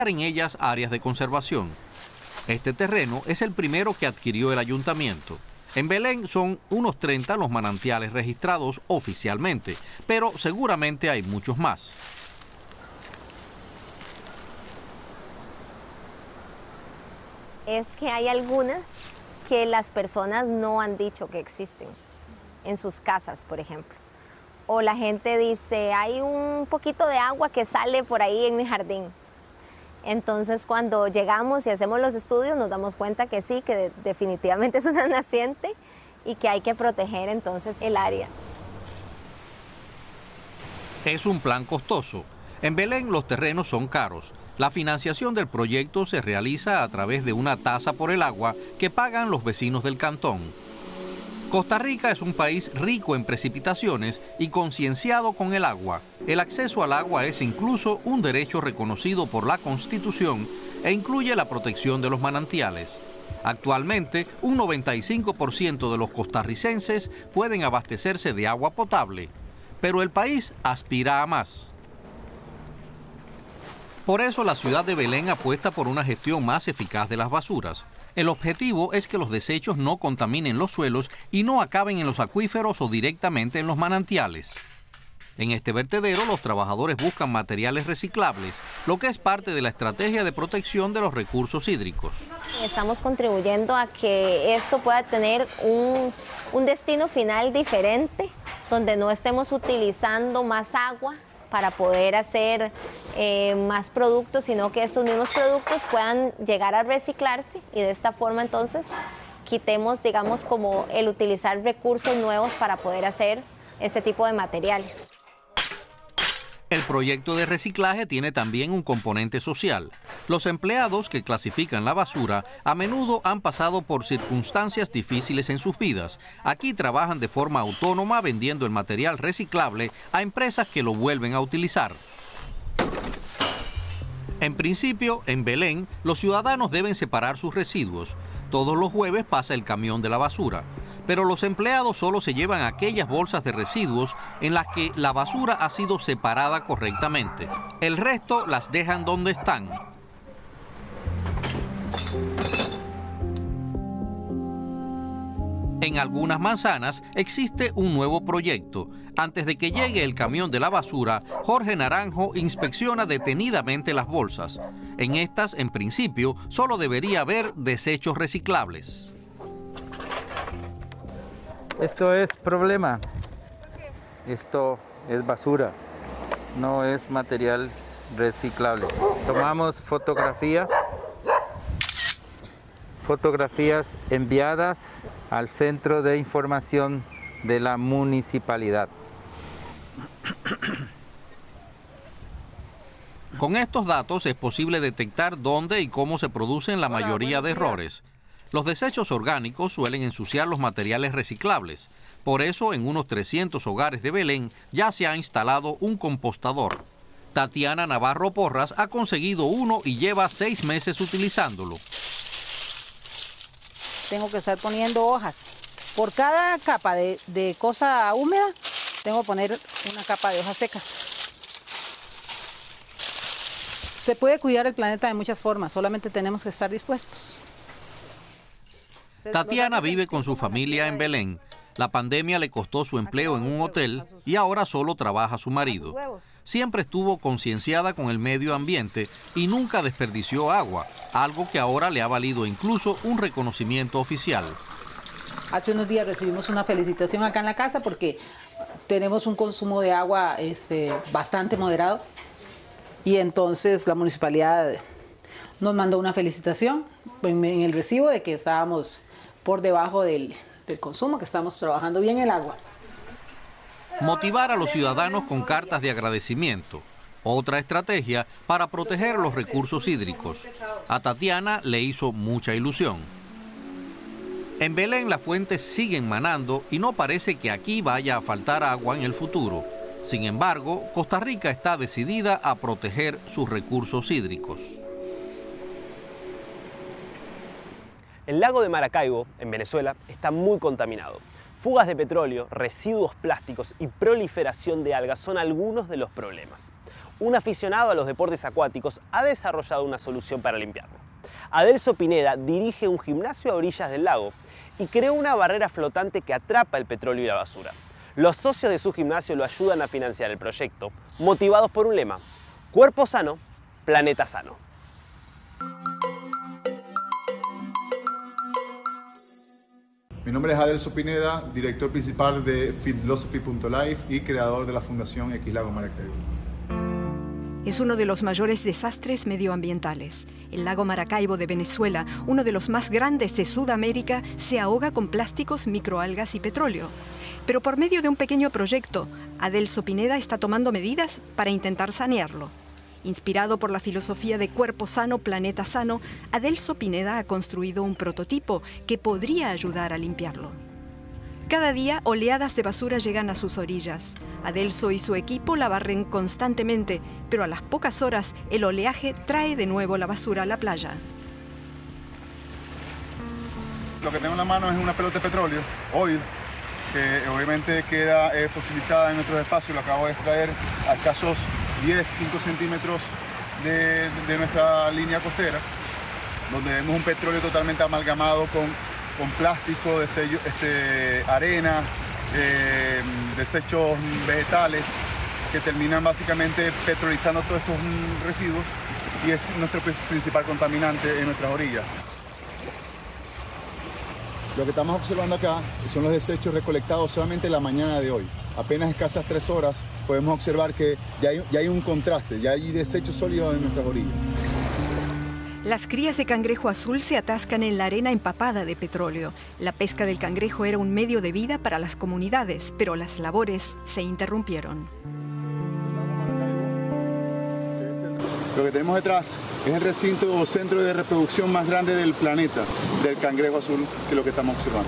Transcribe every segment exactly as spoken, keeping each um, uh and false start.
en ellas áreas de conservación. Este terreno es el primero que adquirió el ayuntamiento. En Belén son unos treinta los manantiales registrados oficialmente, pero seguramente hay muchos más. Es que hay algunas que las personas no han dicho que existen, en sus casas, por ejemplo. O la gente dice, hay un poquito de agua que sale por ahí en mi jardín. Entonces, cuando llegamos y hacemos los estudios, nos damos cuenta que sí, que de- definitivamente es una naciente y que hay que proteger entonces el área. Es un plan costoso. En Belén los terrenos son caros. La financiación del proyecto se realiza a través de una tasa por el agua que pagan los vecinos del cantón. Costa Rica es un país rico en precipitaciones y concienciado con el agua. El acceso al agua es incluso un derecho reconocido por la Constitución e incluye la protección de los manantiales. Actualmente, un noventa y cinco por ciento de los costarricenses pueden abastecerse de agua potable, pero el país aspira a más. Por eso la ciudad de Belén apuesta por una gestión más eficaz de las basuras. El objetivo es que los desechos no contaminen los suelos y no acaben en los acuíferos o directamente en los manantiales. En este vertedero los trabajadores buscan materiales reciclables, lo que es parte de la estrategia de protección de los recursos hídricos. Estamos contribuyendo a que esto pueda tener un, un destino final diferente, donde no estemos utilizando más agua para poder hacer eh, más productos, sino que estos mismos productos puedan llegar a reciclarse y de esta forma entonces quitemos, digamos, como el utilizar recursos nuevos para poder hacer este tipo de materiales. El proyecto de reciclaje tiene también un componente social. Los empleados que clasifican la basura a menudo han pasado por circunstancias difíciles en sus vidas. Aquí trabajan de forma autónoma vendiendo el material reciclable a empresas que lo vuelven a utilizar. En principio, en Belén, los ciudadanos deben separar sus residuos. Todos los jueves pasa el camión de la basura. Pero los empleados solo se llevan aquellas bolsas de residuos en las que la basura ha sido separada correctamente. El resto las dejan donde están. En algunas manzanas existe un nuevo proyecto. Antes de que llegue el camión de la basura, Jorge Naranjo inspecciona detenidamente las bolsas. En estas, en principio, solo debería haber desechos reciclables. Esto es problema. Esto es basura, no es material reciclable. Tomamos fotografía, fotografías enviadas al Centro de Información de la Municipalidad. Con estos datos es posible detectar dónde y cómo se producen la mayoría de errores. Los desechos orgánicos suelen ensuciar los materiales reciclables. Por eso, en unos trescientos hogares de Belén ya se ha instalado un compostador. Tatiana Navarro Porras ha conseguido uno y lleva seis meses utilizándolo. Tengo que estar poniendo hojas. Por cada capa de, de cosa húmeda, tengo que poner una capa de hojas secas. Se puede cuidar el planeta de muchas formas, solamente tenemos que estar dispuestos. Tatiana vive con su familia en Belén. La pandemia le costó su empleo en un hotel y ahora solo trabaja su marido. Siempre estuvo concienciada con el medio ambiente y nunca desperdició agua, algo que ahora le ha valido incluso un reconocimiento oficial. Hace unos días recibimos una felicitación acá en la casa porque tenemos un consumo de agua este, bastante moderado y entonces la municipalidad nos mandó una felicitación en, en el recibo de que estábamos por debajo del, del consumo, que estamos trabajando bien el agua. Motivar a los ciudadanos con cartas de agradecimiento. Otra estrategia para proteger los recursos hídricos. A Tatiana le hizo mucha ilusión. En Belén las fuentes siguen manando y no parece que aquí vaya a faltar agua en el futuro. Sin embargo, Costa Rica está decidida a proteger sus recursos hídricos. El lago de Maracaibo, en Venezuela, está muy contaminado. Fugas de petróleo, residuos plásticos y proliferación de algas son algunos de los problemas. un aficionado a los deportes acuáticos ha desarrollado una solución para limpiarlo. Adelso Pineda dirige un gimnasio a orillas del lago y creó una barrera flotante que atrapa el petróleo y la basura. Los socios de su gimnasio lo ayudan a financiar el proyecto, motivados por un lema: cuerpo sano, planeta sano. Mi nombre es Adelso Pineda, director principal de Philosophy punto life y creador de la Fundación X Lago Maracaibo. Es uno de los mayores desastres medioambientales. El lago Maracaibo de Venezuela, uno de los más grandes de Sudamérica, se ahoga con plásticos, microalgas y petróleo. Pero por medio de un pequeño proyecto, Adelso Pineda está tomando medidas para intentar sanearlo. Inspirado por la filosofía de cuerpo sano, planeta sano, Adelso Pineda ha construido un prototipo que podría ayudar a limpiarlo. Cada día, oleadas de basura llegan a sus orillas. Adelso y su equipo la barren constantemente, pero a las pocas horas el oleaje trae de nuevo la basura a la playa. Lo que tengo en la mano es una pelota de petróleo, oil, que obviamente queda eh, fosilizada en nuestros espacios. Lo acabo de extraer a escasos diez, cinco centímetros de, de nuestra línea costera, donde vemos un petróleo totalmente amalgamado con, con plástico, desello, este, arena, eh, desechos vegetales, que terminan básicamente petrolizando todos estos mm, residuos, y es nuestro principal contaminante en nuestras orillas. Lo que estamos observando acá son los desechos recolectados solamente la mañana de hoy. Apenas escasas tres horas podemos observar que ya hay, ya hay un contraste, ya hay desechos sólidos en nuestras orillas. Las crías de cangrejo azul se atascan en la arena empapada de petróleo. La pesca del cangrejo era un medio de vida para las comunidades, pero las labores se interrumpieron. Lo que tenemos detrás es el recinto o centro de reproducción más grande del planeta, del cangrejo azul, que es lo que estamos observando.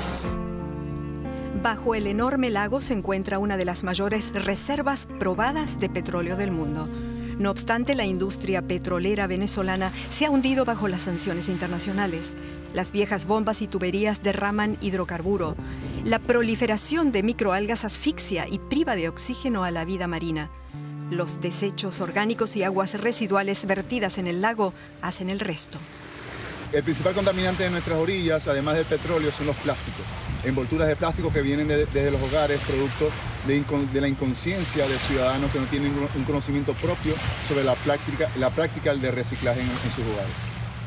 Bajo el enorme lago se encuentra una de las mayores reservas probadas de petróleo del mundo. No obstante, la industria petrolera venezolana se ha hundido bajo las sanciones internacionales. Las viejas bombas y tuberías derraman hidrocarburo. La proliferación de microalgas asfixia y priva de oxígeno a la vida marina. Los desechos orgánicos y aguas residuales vertidas en el lago hacen el resto. El principal contaminante de nuestras orillas, además del petróleo, son los plásticos. Envolturas de plástico que vienen de, desde los hogares, producto de, de la inconsciencia de ciudadanos que no tienen un conocimiento propio sobre la práctica, la práctica de reciclaje en, en sus hogares.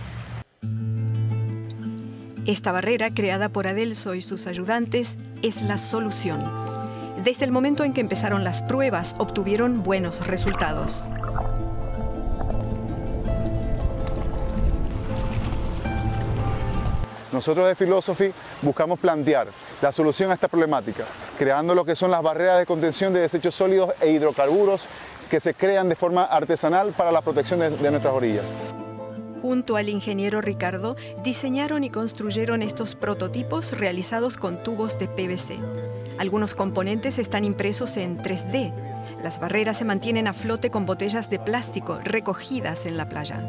Esta barrera, creada por Adelso y sus ayudantes, es la solución. Desde el momento en que empezaron las pruebas, obtuvieron buenos resultados. Nosotros de Philosophy buscamos plantear la solución a esta problemática, creando lo que son las barreras de contención de desechos sólidos e hidrocarburos que se crean de forma artesanal para la protección de, de nuestras orillas. Junto al ingeniero Ricardo, diseñaron y construyeron estos prototipos realizados con tubos de P V C. Algunos componentes están impresos en tres D. Las barreras se mantienen a flote con botellas de plástico recogidas en la playa.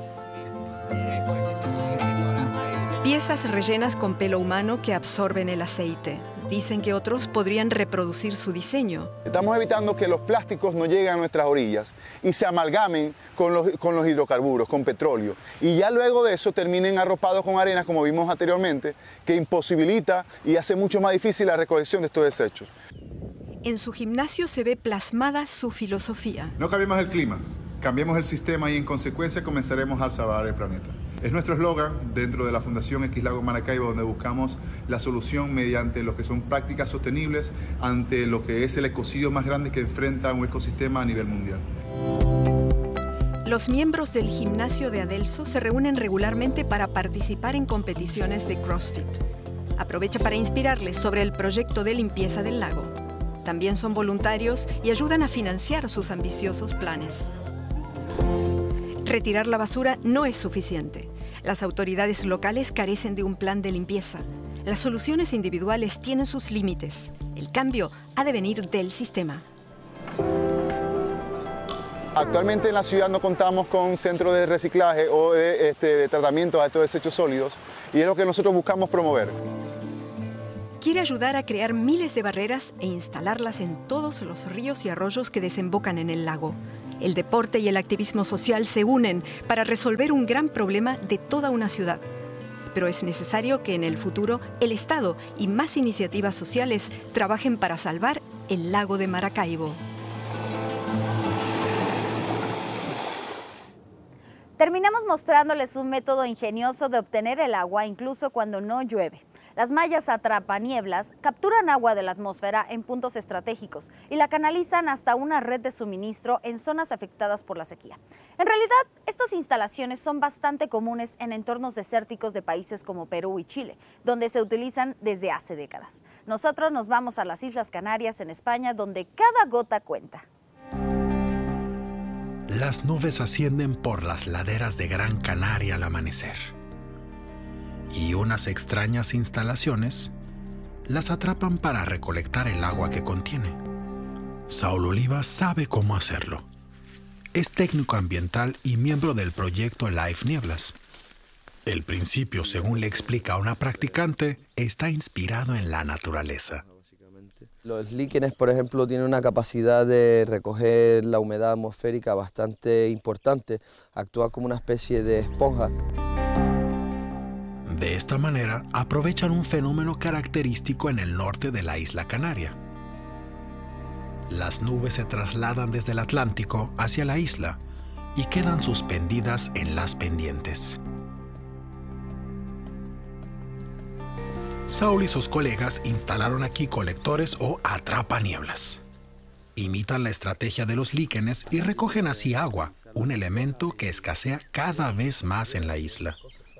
Piezas rellenas con pelo humano que absorben el aceite. Dicen que otros podrían reproducir su diseño. Estamos evitando que los plásticos no lleguen a nuestras orillas y se amalgamen con los, con los hidrocarburos, con petróleo. Y ya luego de eso terminen arropados con arena, como vimos anteriormente, que imposibilita y hace mucho más difícil la recolección de estos desechos. En su gimnasio se ve plasmada su filosofía. No cambiemos el clima, cambiemos el sistema y en consecuencia comenzaremos a salvar el planeta. Es nuestro eslogan dentro de la Fundación X Lago Maracaibo, donde buscamos la solución mediante lo que son prácticas sostenibles ante lo que es el ecocidio más grande que enfrenta un ecosistema a nivel mundial. Los miembros del gimnasio de Adelso se reúnen regularmente para participar en competiciones de CrossFit. Aprovecha para inspirarles sobre el proyecto de limpieza del lago. También son voluntarios y ayudan a financiar sus ambiciosos planes. Retirar la basura no es suficiente. Las autoridades locales carecen de un plan de limpieza. Las soluciones individuales tienen sus límites. El cambio ha de venir del sistema. Actualmente en la ciudad no contamos con centros de reciclaje o de, este, de tratamiento a estos desechos sólidos, y es lo que nosotros buscamos promover. quiere ayudar a crear miles de barreras e instalarlas en todos los ríos y arroyos que desembocan en el lago. El deporte y el activismo social se unen para resolver un gran problema de toda una ciudad. Pero es necesario que en el futuro el Estado y más iniciativas sociales trabajen para salvar el lago de Maracaibo. Terminamos mostrándoles un método ingenioso de obtener el agua incluso cuando no llueve. Las mallas atrapanieblas capturan agua de la atmósfera en puntos estratégicos y la canalizan hasta una red de suministro en zonas afectadas por la sequía. En realidad, estas instalaciones son bastante comunes en entornos desérticos de países como Perú y Chile, donde se utilizan desde hace décadas. Nosotros nos vamos a las Islas Canarias, en España, donde cada gota cuenta. Las nubes ascienden por las laderas de Gran Canaria al amanecer. Y unas extrañas instalaciones las atrapan para recolectar el agua que contiene. Saúl Oliva sabe cómo hacerlo. Es técnico ambiental y miembro del proyecto Life Nieblas. El principio, según le explica a una practicante, está inspirado en la naturaleza. Los líquenes, por ejemplo, tienen una capacidad de recoger la humedad atmosférica bastante importante. Actúa como una especie de esponja. De esta manera, aprovechan un fenómeno característico en el norte de la isla Canaria. Las nubes se trasladan desde el Atlántico hacia la isla y quedan suspendidas en las pendientes. Saúl y sus colegas instalaron aquí colectores o atrapanieblas. Imitan la estrategia de los líquenes y recogen así agua, un elemento que escasea cada vez más en la isla.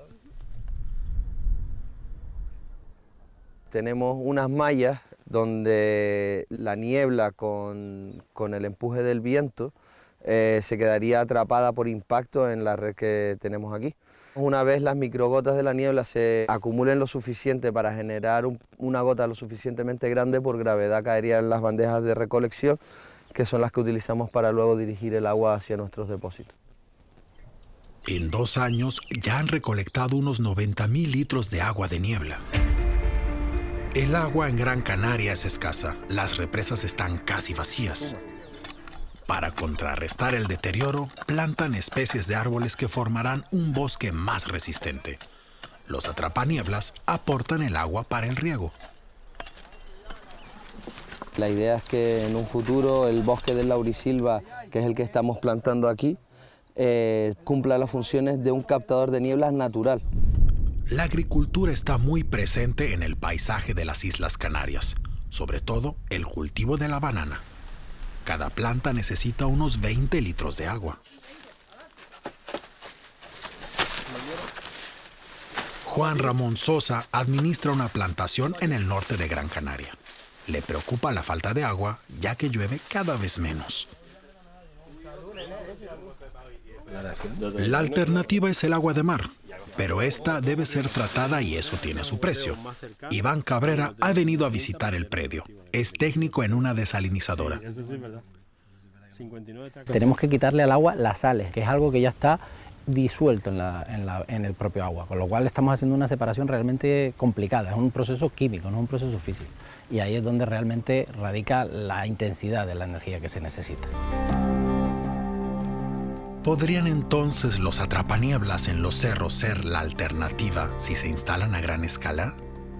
Tenemos unas mallas donde la niebla con, con el empuje del viento eh, se quedaría atrapada por impacto en la red que tenemos aquí. Una vez las microgotas de la niebla se acumulen lo suficiente para generar un, una gota lo suficientemente grande, por gravedad caería en las bandejas de recolección, que son las que utilizamos para luego dirigir el agua hacia nuestros depósitos. En dos años ya han recolectado unos noventa mil litros de agua de niebla. El agua en Gran Canaria es escasa, las represas están casi vacías. Para contrarrestar el deterioro, plantan especies de árboles que formarán un bosque más resistente. Los atrapanieblas aportan el agua para el riego. La idea es que en un futuro el bosque del laurisilva, que es el que estamos plantando aquí, eh, cumpla las funciones de un captador de nieblas natural. La agricultura está muy presente en el paisaje de las Islas Canarias, sobre todo el cultivo de la banana. Cada planta necesita unos veinte litros de agua. Juan Ramón Sosa administra una plantación en el norte de Gran Canaria. Le preocupa la falta de agua, ya que llueve cada vez menos. La alternativa es el agua de mar, pero esta debe ser tratada y eso tiene su precio. Iván Cabrera ha venido a visitar el predio. Es técnico en una desalinizadora. Tenemos que quitarle al agua las sales, que es algo que ya está disuelto en, la, en, la, en el propio agua, con lo cual estamos haciendo una separación realmente complicada. Es un proceso químico, no es un proceso físico. Y ahí es donde realmente radica la intensidad de la energía que se necesita. ¿Podrían entonces los atrapanieblas en los cerros ser la alternativa si se instalan a gran escala?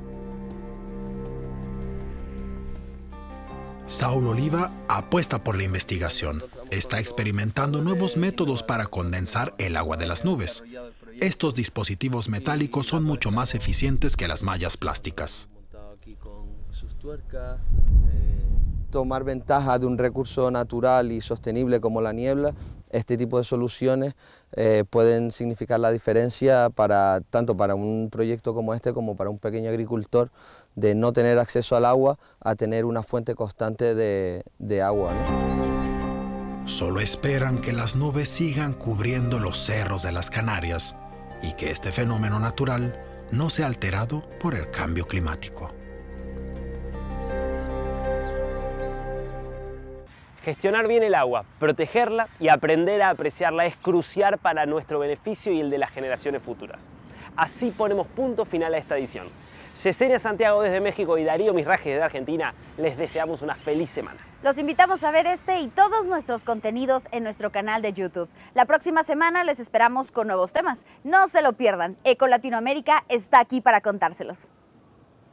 Saúl Oliva apuesta por la investigación. Está experimentando nuevos métodos para condensar el agua de las nubes. Estos dispositivos metálicos son mucho más eficientes que las mallas plásticas. Tomar ventaja de un recurso natural y sostenible como la niebla, este tipo de soluciones eh, pueden significar la diferencia para, tanto para un proyecto como este como para un pequeño agricultor, de no tener acceso al agua a tener una fuente constante de, de agua, ¿no? Solo esperan que las nubes sigan cubriendo los cerros de las Canarias y que este fenómeno natural no sea alterado por el cambio climático. Gestionar bien el agua, protegerla y aprender a apreciarla es crucial para nuestro beneficio y el de las generaciones futuras. Así ponemos punto final a esta edición. Yesenia Santiago desde México y Darío Misraje desde Argentina, les deseamos una feliz semana. Los invitamos a ver este y todos nuestros contenidos en nuestro canal de YouTube. La próxima semana les esperamos con nuevos temas. No se lo pierdan. Eco Latinoamérica está aquí para contárselos.